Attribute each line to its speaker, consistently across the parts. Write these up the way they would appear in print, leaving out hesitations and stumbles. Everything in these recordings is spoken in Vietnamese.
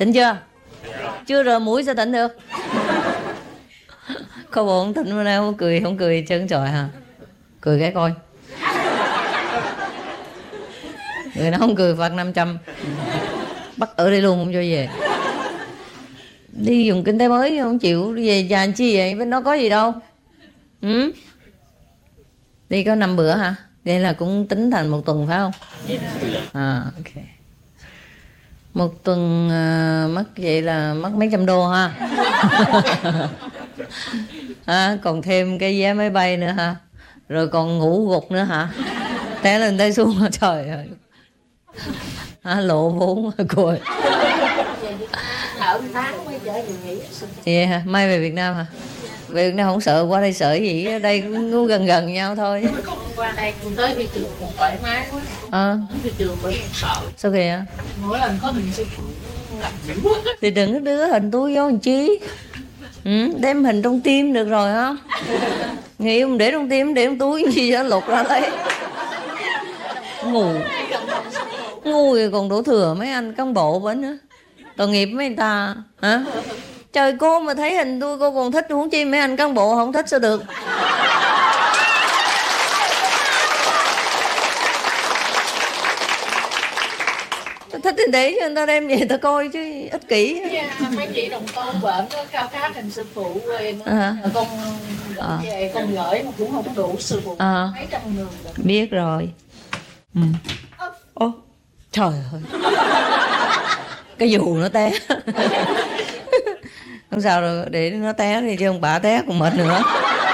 Speaker 1: Tỉnh chưa? Chưa rờ mũi sao tỉnh được? Có bộ không tỉnh bữa nay không cười chân trời hả? Cười cái coi. Người nào không cười phạt 500. Bắt ở đây luôn không cho về. Đi dùng kinh tế mới không chịu về nhà anh chi vậy? Bên đó có gì đâu. Đi có 5 bữa hả? Vậy là cũng tính thành 1 tuần phải không? Ok. 1 tuần mất vậy là mất mấy trăm đô ha. Còn thêm cái vé máy bay nữa ha. Rồi còn ngủ gục nữa hả? Té lên té xuống trời ơi. Lộ vốn cười. Vậy hả? Mai về Việt Nam hả? Về Việt Nam không sợ, qua đây sợ gì? Ở đây cũng gần nhau thôi.
Speaker 2: Qua đây cũng tới thị trường cũng thoải mái quá. Thị trường bởi vì sợ.
Speaker 1: Sao kìa?
Speaker 2: Mỗi lần có hình sư phụ làm dữ.
Speaker 1: Thì đừng có đưa hình tôi vô làm chi. Đem hình trong tim được rồi hả? Nghĩ không để trong tim, để trong túi gì đó lục ra lấy. Ngu rồi còn đổ thừa mấy anh cán bộ bến nữa. Tội nghiệp mấy người ta hả? Trời, cô mà thấy hình tôi cô còn thích, huống chi mấy anh cán bộ không thích sao được. Thích thì để cho người ta đem về người ta coi chứ ích kỷ.
Speaker 2: Mấy chị đồng con bệnh nó cao khát hình sư phụ rồi con về con gửi mà cũng không có đủ sư phụ mấy trăm người rồi.
Speaker 1: Biết rồi. Trời ơi. Cái dù nó té. Không sao rồi, để nó té đi chứ ông bà té còn mệt nữa.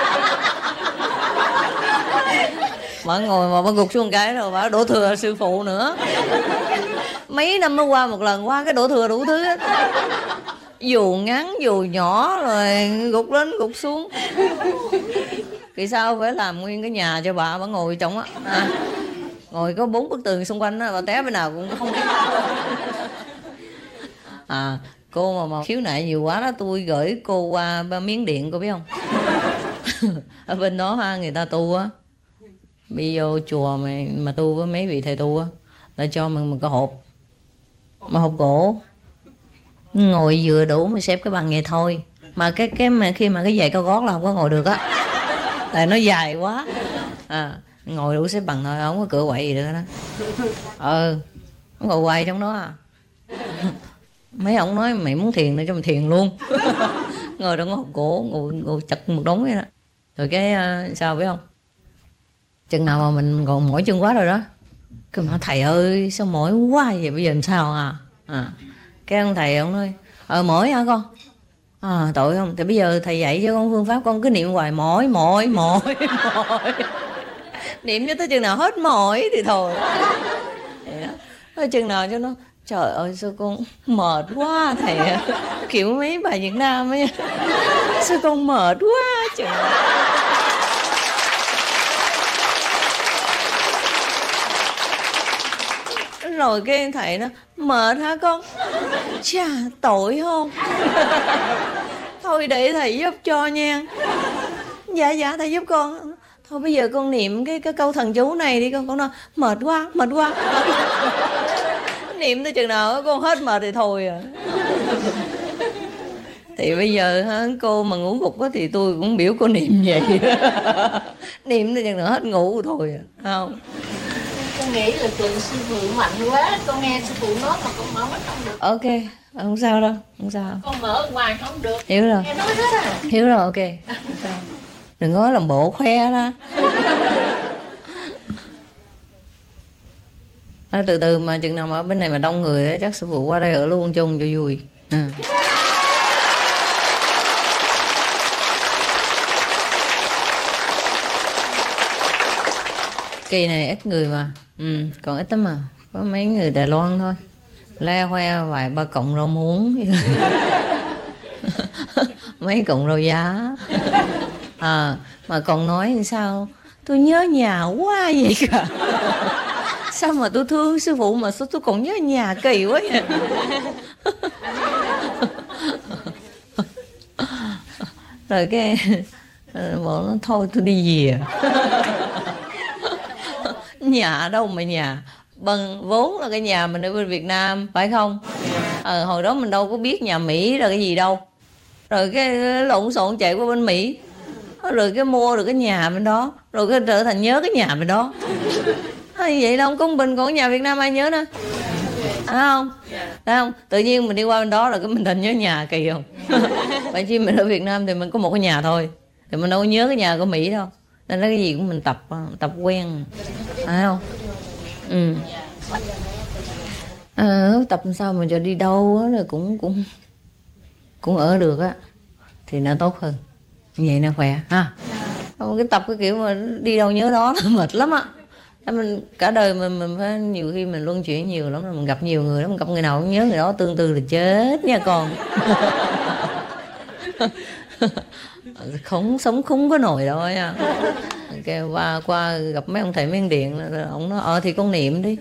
Speaker 1: Bà ngồi mà bà gục xuống cái rồi bà đổ thừa sư phụ nữa. Mấy năm mới qua một lần, qua cái đổ thừa đủ thứ hết. Dù ngắn dù nhỏ rồi gục lên gục xuống. Vì sao phải làm nguyên cái nhà cho bà ngồi trong á. Ngồi có 4 bức tường xung quanh á, bà té bên nào cũng không biết. Cô mà khiếu nại nhiều quá đó, tôi gửi cô qua Miến Điện, cô biết không? Ở bên đó ha, người ta tu á, đi vô chùa mà tu với mấy vị thầy tu á, là cho mình một cái hộp, mà hộp gỗ, ngồi vừa đủ mà xếp cái bằng vậy thôi. Mà mà khi mà cái giày cao gót là không có ngồi được á, tại nó dài quá. Ngồi đủ xếp bằng thôi, không có cửa quậy gì nữa đó. Ngồi quay trong đó à. Mấy ông nói mày muốn thiền để cho mày thiền luôn. Ngồi đó có hộp gỗ, ngồi chật một đống vậy đó. Rồi cái sao biết không? Chừng nào mà mình còn mỏi chân quá rồi đó, cái mà thầy ơi sao mỏi quá vậy, bây giờ làm sao cái ông thầy ông nói mỏi hả con? Tội không? Thì bây giờ thầy dạy cho con phương pháp, con cứ niệm hoài mỏi. Niệm cho tới chừng nào hết mỏi thì thôi. Chừng nào cho nó trời ơi sao con mệt quá thầy. Kiểu mấy bà Việt Nam ấy. Sao con mệt quá trời. Rồi cái thầy nó mệt hả con? Chà, tội không? Thôi để thầy giúp cho nha. Dạ thầy giúp con. Thôi bây giờ con niệm cái câu thần chú này đi con nói mệt quá. Niệm tới chừng nào con hết mệt thì thôi à. Thì bây giờ cô mà ngủ gục thì tôi cũng biểu cô niệm vậy. Niệm tới chừng nào hết ngủ thôi à, không?
Speaker 2: Con nghĩ là tượng sư phụ mạnh quá, con nghe sư phụ nói mà con mở mắt không được.
Speaker 1: Ok, không sao đâu, không sao.
Speaker 2: Con mở ngoài không được.
Speaker 1: Hiểu rồi.
Speaker 2: Nghe nói hết à.
Speaker 1: Hiểu rồi, ok. Không sao. Đừng có làm bộ khoe đó. Từ từ mà chừng nào mà ở bên này mà đông người đó, chắc sư phụ qua đây ở luôn chung cho vui. Kỳ này ít người mà, còn ít lắm mà, có mấy người Đài Loan thôi, le hoe vài ba cọng rau muống, mấy cọng rau giá, mà còn nói sao tôi nhớ nhà quá vậy cả. Sao mà tôi thương sư phụ mà sao tôi còn nhớ nhà kỳ quá vậy. Rồi cái bảo nó thôi tôi đi về. Nhà đâu mà nhà, bằng vốn là cái nhà mình ở bên Việt Nam, phải không? Hồi đó mình đâu có biết nhà Mỹ là cái gì đâu, rồi cái lộn xộn chạy qua bên Mỹ, rồi cái mua được cái nhà bên đó, rồi cái trở thành nhớ cái nhà bên đó. Vậy đâu không công bình, còn nhà Việt Nam ai nhớ nữa, phải không? Thấy không? Tự nhiên mình đi qua bên đó là cái mình thành nhớ nhà, kỳ không? Vậy chứ mình ở Việt Nam thì mình có một cái nhà thôi, thì mình đâu có nhớ cái nhà của Mỹ đâu, nên là cái gì cũng mình tập quen, phải không? Tập sao mà cho đi đâu á, rồi cũng ở được á thì nó tốt hơn, vậy nó khỏe ha. Không cái tập cái kiểu mà đi đâu nhớ đó là mệt lắm á. Mình cả đời mình phải, nhiều khi mình luân chuyển nhiều lắm, mình gặp nhiều người lắm, mình gặp người nào cũng nhớ người đó, tương tư là chết nha con. Không sống không có nổi đâu nha. Kêu qua gặp mấy ông thầy Miến Điện, ông nói thì con niệm đi.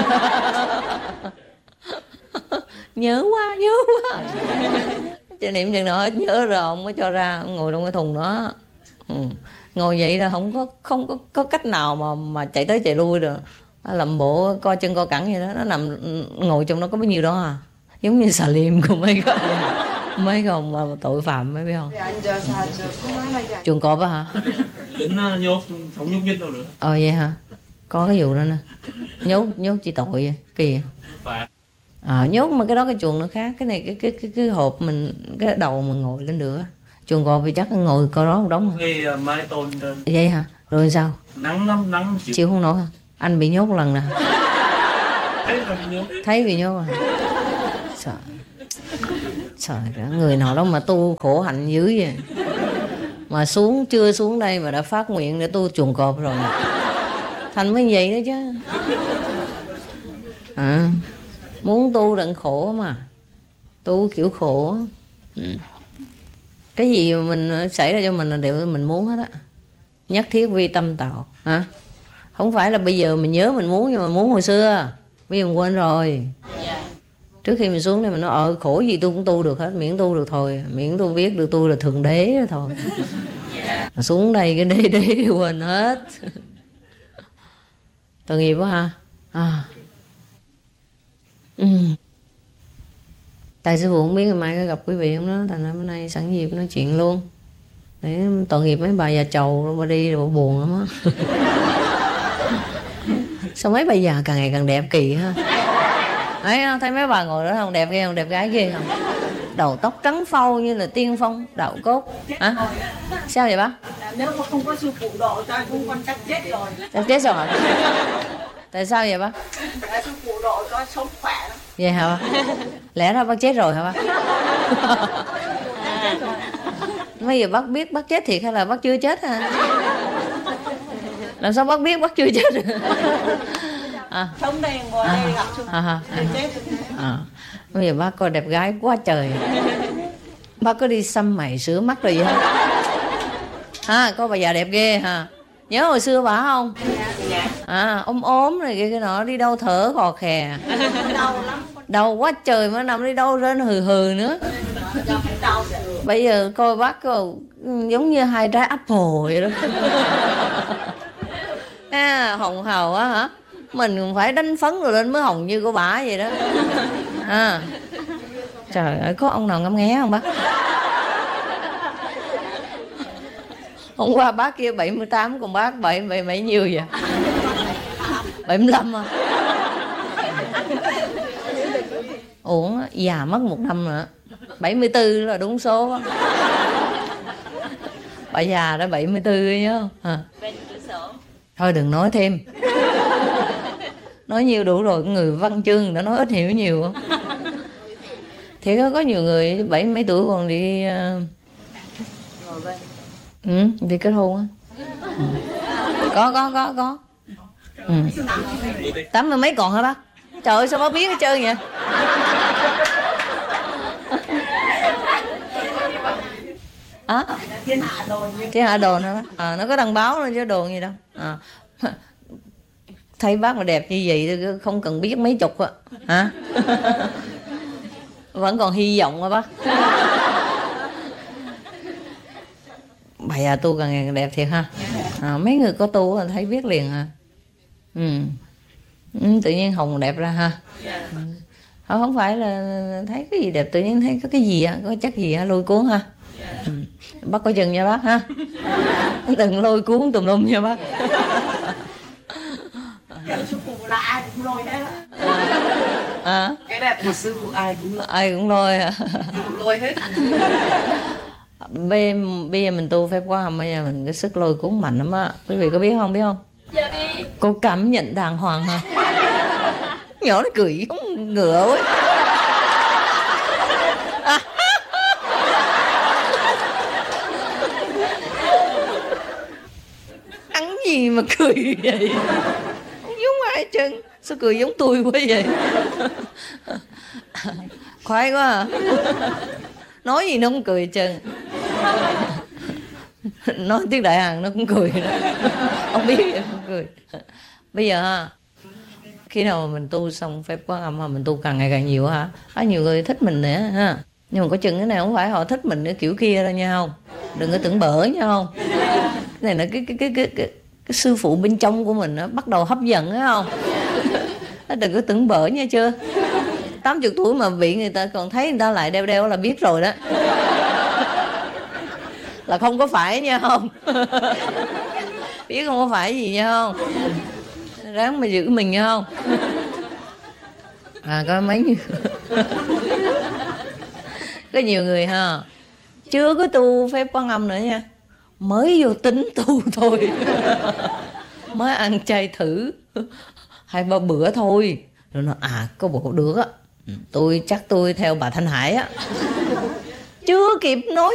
Speaker 1: nhớ quá chứ niệm chừng nào hết nhớ rồi ông mới cho ra, ông ngồi trong cái thùng đó. Ngồi vậy là không có cách nào mà chạy tới chạy lui được, làm bộ co chân co cẳng vậy đó. Nó nằm ngồi trong đó có bao nhiêu đó à, giống như xà liêm của mấy ông mà tội phạm, mấy biết không? Chuồng cọp á hả?
Speaker 3: Tính nhốt không nhúc nhích đâu nữa.
Speaker 1: Vậy hả? Có cái vụ đó nè, nhốt chỉ tội vậy, kỳ vậy. Nhốt mà cái đó cái chuồng nó khác, cái này cái hộp mình, cái đầu mình ngồi lên được. Chuồng cọp thì chắc ngồi coi đó một đống.
Speaker 3: Cái mái tôn trên.
Speaker 1: Vậy hả? Rồi sao?
Speaker 3: Nắng lắm, nắng
Speaker 1: chịu không nổi hả? Anh bị nhốt lần nè. Thấy bị nhốt à? Trời cả người nào đó mà tu khổ hạnh dữ vậy, mà chưa xuống đây mà đã phát nguyện để tu chuồng cọp rồi, thành mới vậy đó chứ. Muốn tu đặng khổ mà, tu kiểu khổ. Cái gì mà mình xảy ra cho mình là đều mình muốn hết á, nhất thiết vi tâm tạo hả? Không phải là bây giờ mình nhớ mình muốn, nhưng mà muốn hồi xưa, bây giờ mình quên rồi. Trước khi mình xuống đây mình nói khổ gì tôi cũng tu được hết, miễn tu được thôi, miễn tôi biết được tôi là thượng đế đó thôi. Xuống đây cái đế quên hết. Tội nghiệp quá ha. Tại sư phụ không biết ngày mai có gặp quý vị không đó, thành ra bữa nay sẵn dịp nói chuyện luôn. Để tội nghiệp mấy bà già trầu bà đi rồi buồn lắm á. Sao mấy bà già càng ngày càng đẹp kỳ ha. Thấy mấy bà ngồi đó không, đẹp ghê không, đẹp gái ghê không? Đầu tóc trắng phau như là tiên phong đạo cốt. Hả? Sao vậy bác?
Speaker 2: Nếu mà không có sư phụ độ cho cũng con chắc chết rồi.
Speaker 1: Chắc chết rồi hả? Tại sao vậy bác?
Speaker 2: Tại sư phụ độ cho sống khỏe lắm.
Speaker 1: Vậy hả bác? Lẽ ra bác chết rồi hả bác? Bây giờ bác biết bác chết thiệt hay là bác chưa chết hả? Làm sao bác biết bác chưa chết?
Speaker 2: Sống đây ngồi đây gặp sư phụ.
Speaker 1: Bây giờ bác coi đẹp gái quá trời. Bác có đi xăm mày sửa mắt rồi vậy hả? Có bà già đẹp ghê hả? Nhớ hồi xưa bà không? Ốm này cái nọ, đi đâu thở khò khè. Đau quá trời mà nằm đi đâu lên hừ nữa. Bây giờ coi bác giống như 2 trái apple vậy đó. Hồng hào á hả? Mình cũng phải đánh phấn rồi lên mới hồng như của bả vậy đó. Trời ơi, có ông nào ngắm nghé không bác? Hôm qua bác kia 78, còn bác 77 nhiêu vậy? 75 à? Uổng, già mất 1 năm nữa. 74 là đúng số đó. Bà già đã 74 nhớ không? Thôi đừng nói thêm. Nói nhiều đủ rồi, người văn chương đã nói ít hiểu nhiều không? Thì có nhiều người 70 mấy tuổi còn đi đi kết hôn á. Có. 80 mấy còn hả bác? Trời ơi sao bác biết hết trơn vậy? Thiên Hạ Đồn hả bác? Nó có đăng báo lên chứ đồn gì đâu. Thấy bác mà đẹp như vậy không cần biết mấy chục á hả? Vẫn còn hy vọng hả bác? Bà già tu càng ngày càng đẹp thiệt ha. Mấy người có tu thấy biết liền hả? Tự nhiên Hồng đẹp ra ha. Không phải là thấy cái gì đẹp, tự nhiên thấy có cái gì á, có chắc gì á, lôi cuốn ha. Bác coi chừng nha bác ha. Đừng lôi cuốn tùm lum nha bác.
Speaker 2: Cái sư phụ là ai cũng lôi hết á. Cái đẹp của sư phụ ai cũng
Speaker 1: lôi hả?
Speaker 2: lôi hết.
Speaker 1: Bây giờ mình tu phép Quán Âm, bây giờ mình cái sức lôi cuốn mạnh lắm á. Quý vị có biết không?
Speaker 2: Dạ đi.
Speaker 1: Cô cảm nhận đàng hoàng hả? Nhỏ nó cười giống ngựa quá. Ăn gì mà cười vậy? Không giống ai hết trơn. Sao cười giống tôi quá vậy? Khoái quá à. Nói gì nó cũng cười hết trơn. Nói tiếng Đại Hàn nó cũng cười đó. Không biết nó cũng cười. Bây giờ ha, khi nào mà mình tu xong phép Quán Âm mà mình tu càng ngày càng nhiều hả? Có nhiều người thích mình nữa ha. Nhưng mà có chừng cái này không phải họ thích mình cái kiểu kia đâu nha không? Đừng có tưởng bở nha không? Cái này là cái sư phụ bên trong của mình nó bắt đầu hấp dẫn á không? Đừng có tưởng bở nha chưa? 80 tuổi mà bị người ta còn thấy người ta lại đeo là biết rồi đó. Là không có phải nha không? Biết không có phải gì nha không? Ráng mà giữ mình nha không? Có mấy người có nhiều người ha, chưa có tu phép Quán Âm nữa nha, mới vô tính tu thôi. Mới ăn chay thử 2-3 bữa thôi, rồi nó có bộ được á, tôi chắc tôi theo bà Thanh Hải á. Chưa kịp nói